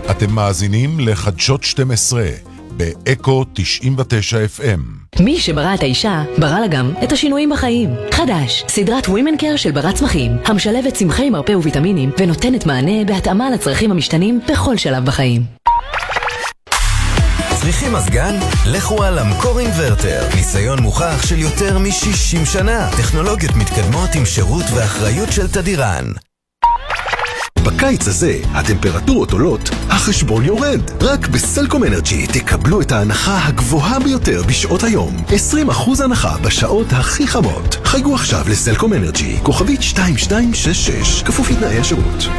אתם מאזינים לחדשות 12 באקו 99 FM. מי שברא את האישה, ברא לה גם את השינויים בחיים. חדש, סדרת Women Care של ברת צמחים, המשלבת צמחי מרפא וויטמינים ונותנת מענה בהתאמה לצרכים המשתנים בכל שלב בחיים. צריכים מזגן? לכו על המקור אינברטר. ניסיון מוכח של יותר מ-60 שנה. טכנולוגיות מתקדמות עם שירות ואחריות של תדירן. בקיץ הזה הטמפרטורות עולות, החשבון יורד. רק בסלקום אנרג'י תקבלו את ההנחה הגבוהה ביותר בשעות היום. 20% הנחה בשעות הכי חמות. חייגו עכשיו לסלקום אנרג'י, כוכבית 2266, כפוף לתנאי השירות.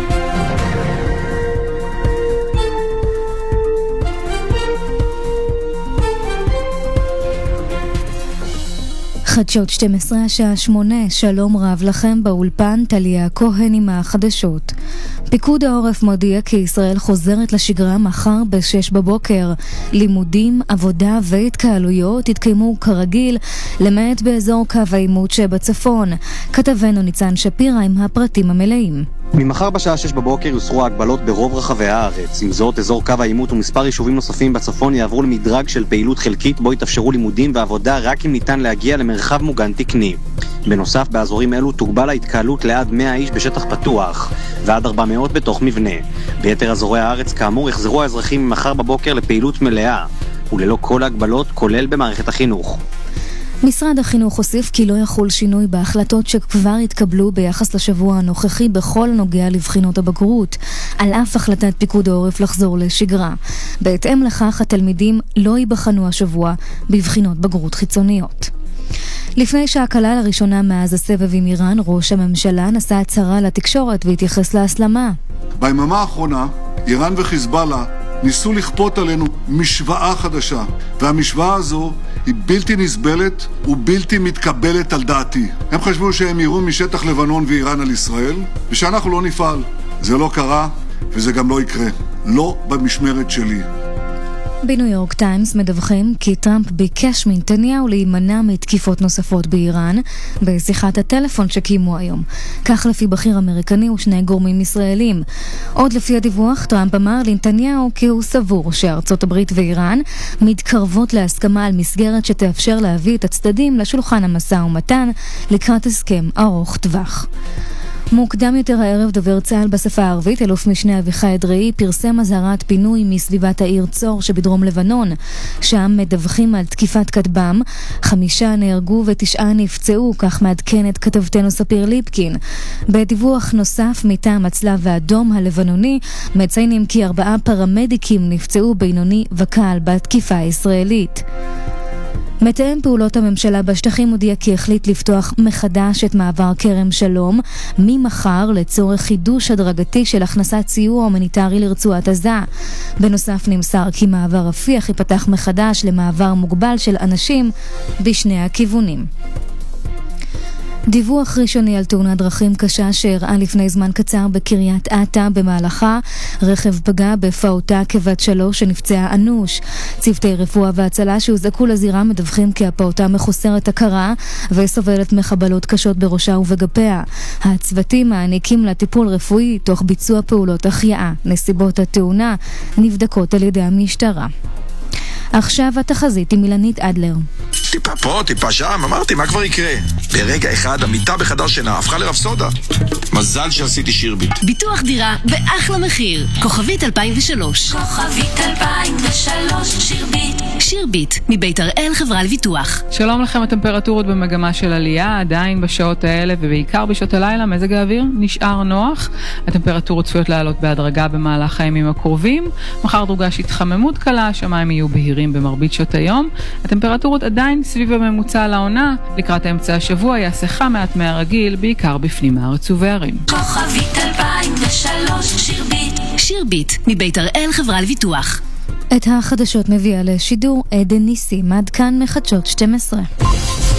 חדשות 12 השעה 8, שלום רב לכם באולפן, טליה כהן עם החדשות. פיקוד העורף מודיע כי ישראל חוזרת לשגרה מחר ב-6 בבוקר. לימודים, עבודה והתקהלויות יתקיימו כרגיל, למעט באזור קו העימות שבצפון. כתבנו ניצן שפירה עם הפרטים המלאים. ממחר בשעה 6 בבוקר יוסרו ההגבלות ברוב רחבי הארץ. עם זאת, אזור קו העימות ומספר יישובים נוספים בצפון יעברו למדרג של פעילות חלקית בו יתאפשרו לימודים ועבודה רק אם ניתן להגיע למרחב מוגן תקני. בנוסף, באזורים אלו תוגבל ההתקהלות לעד 100 איש בשטח פתוח ועד 400 בתוך מבנה. ביתר אזורי הארץ כאמור יחזרו האזרחים ממחר בבוקר לפעילות מלאה וללא כל ההגבלות, כולל במערכת החינוך. משרד החינוך הוסיף כי לא יחול שינוי בהחלטות שכבר התקבלו ביחס לשבוע הנוכחי בכל הנוגע לבחינות הבגרות, על אף החלטת פיקוד העורף לחזור לשגרה. בהתאם לכך, התלמידים לא ייבחנו השבוע בבחינות בגרות חיצוניות. לפני שהקלה לראשונה מאז הסבב עם איראן, ראש הממשלה נשא הצהרה לתקשורת והתייחס להסלמה. ביממה האחרונה, איראן וחיזבאללה ניסו לכפות עלינו משוואה חדשה, והמשוואה הזו היא בלתי נסבלת ובלתי מתקבלת על דעתי. הם חשבו שהם יראו משטח לבנון ואיראן על ישראל, ושאנחנו לא נפעל. זה לא קרה, וזה גם לא יקרה. לא במשמרת שלי. בניו יורק טיימס מדווחים כי טראמפ ביקש מנתניהו להימנע מתקיפות נוספות באיראן בשיחת הטלפון שקיימו היום. כך לפי בכיר אמריקני ושני גורמים ישראלים. עוד לפי הדיווח, טראמפ אמר לנתניהו כי הוא סבור שארצות הברית ואיראן מתקרבות להסכמה על מסגרת שתאפשר להביא את הצדדים לשולחן המשא ומתן לקראת הסכם ארוך טווח. מוקדם יותר הערב דובר צה"ל בשפה הערבית, אלוף משנה אביחי אדרעי, פרסם אזהרת פינוי מסביבת העיר צור שבדרום לבנון. שם מדווחים על תקיפת כטב"ם, 5 נהרגו ו9 נפצעו, כך מעדכנת כתבתנו ספיר ליפקין. בדיווח נוסף מטעם הצלב האדום הלבנוני, מציינים כי 4 פרמדיקים נפצעו בינוני וקל בתקיפה הישראלית. מתאם פעולות הממשלה בשטחים הודיע כי החליט לפתוח מחדש את מעבר כרם שלום ממחר לצורך חידוש הדרגתי של הכנסת סיוע הומניטרי לרצועת עזה. בנוסף נמסר כי מעבר רפיח ייפתח מחדש למעבר מוגבל של אנשים בשני הכיוונים. דיווח ראשוני על תאונת דרכים קשה שאירעה לפני זמן קצר בקריית אתא, במהלכה רכב פגע בפעוטה כבת 3 שנפצעה אנוש. צוותי רפואה והצלה שהוזעקו לזירה מדווחים כי הפעוטה מחוסרת הכרה וסובלת מחבלות קשות בראשה ובגפיה. הצוותים מעניקים לה טיפול רפואי תוך ביצוע פעולות החייאה. נסיבות התאונה נבדקות על ידי המשטרה. עכשיו התחזית עם אילנית אדלר. טיפה פה, טיפה שם, אמרתי, מה כבר יקרה? ברגע אחד המיטה בחדר שינה הפכה לרפסודה. מזל שעשיתי שירביט. ביטוח דירה באחלה מחיר. כוכבית 2003. כוכבית 2003, שירביט. שירביט, מבית הראל חברה לביטוח. שלום לכם, הטמפרטורות במגמה של עלייה, עדיין בשעות האלה ובעיקר בשעות הלילה, מזג האוויר נשאר נוח. הטמפרטורות צפויות לעלות בהדרגה במהלך הימים הקרובים. מחר דורגש התחממות קלה, השמיים יהיו בהירים במרבית שעות היום. הטמפרטורות עדיין סביב הממוצע לעונה. לקראת אמצע השבוע יעשה חם מעט מהרגיל, בעיקר בפנים הארץ ובערים. כוכבית 2003, שירביט. שירביט, מבית הראל חברה לביטוח. את החדשות מביאה לשידור עדן ניסים, עד כאן מחדשות 12.